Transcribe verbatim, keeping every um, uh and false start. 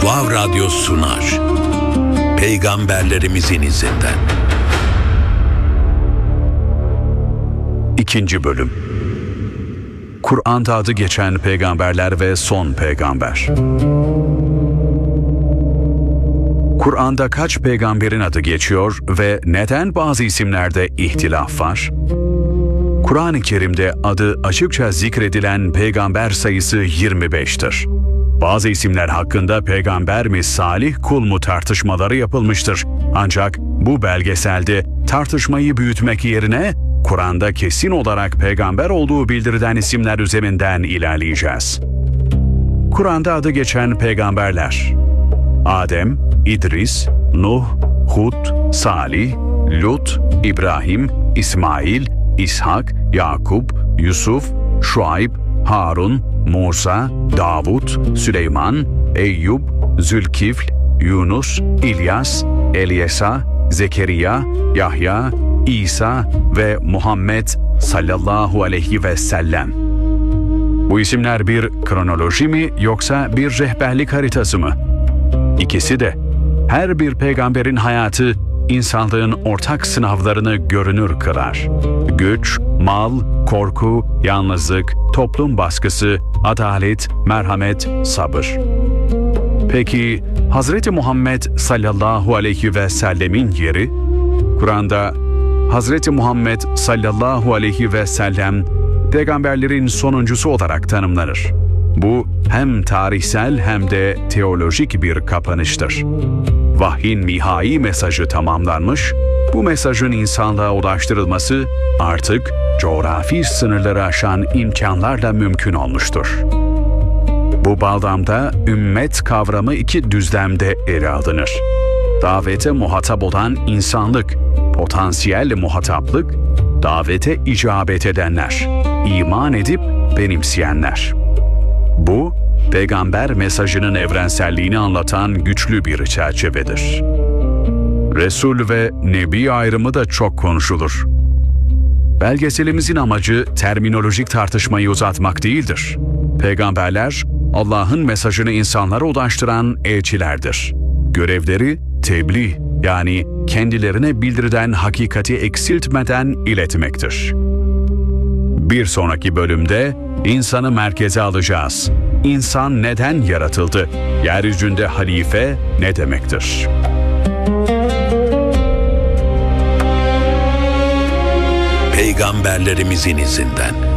Vav Radyo sunar. Peygamberlerimizin izinden. İkinci bölüm. Kur'an'da adı geçen peygamberler ve son peygamber. Kur'an'da kaç peygamberin adı geçiyor ve neden bazı isimlerde ihtilaf var? Kur'an-ı Kerim'de adı açıkça zikredilen peygamber sayısı yirmi beştir. Bazı isimler hakkında peygamber mi, salih kul mu tartışmaları yapılmıştır. Ancak bu belgeselde tartışmayı büyütmek yerine Kur'an'da kesin olarak peygamber olduğu bildirilen isimler üzerinden ilerleyeceğiz. Kur'an'da adı geçen peygamberler: Adem, İdris, Nuh, Hud, Salih, Lut, İbrahim, İsmail, İshak, Yakup, Yusuf, Şuayb, Harun, Musa, Davud, Süleyman, Eyüp, Zülkifl, Yunus, İlyas, Elyesa, Zekeriya, Yahya, İsa ve Muhammed sallallahu aleyhi ve sellem. Bu isimler bir kronoloji mi yoksa bir rehberlik haritası mı? İkisi de. Her bir peygamberin hayatı insanlığın ortak sınavlarını görünür kılar. Güç, mal, korku, yalnızlık, toplum baskısı, adalet, merhamet, sabır. Peki Hazreti Muhammed sallallahu aleyhi ve sellemin yeri? Kur'an'da Hazreti Muhammed sallallahu aleyhi ve sellem peygamberlerin sonuncusu olarak tanımlanır. Bu hem tarihsel hem de teolojik bir kapanıştır. Vahyin nihai mesajı tamamlanmış, bu mesajın insanlığa ulaştırılması artık coğrafi sınırları aşan imkanlarla mümkün olmuştur. Bu bağlamda ümmet kavramı iki düzlemde ele alınır. Davete muhatap olan insanlık, potansiyel muhataplık, davete icabet edenler, iman edip benimseyenler. Bu, peygamber mesajının evrenselliğini anlatan güçlü bir çerçevedir. Resul ve Nebi ayrımı da çok konuşulur. Belgeselimizin amacı terminolojik tartışmayı uzatmak değildir. Peygamberler, Allah'ın mesajını insanlara ulaştıran elçilerdir. Görevleri tebliğ, yani kendilerine bildirilen hakikati eksiltmeden iletmektir. Bir sonraki bölümde insanı merkeze alacağız. İnsan neden yaratıldı? Yeryüzünde halife ne demektir? Peygamberlerimizin izinden.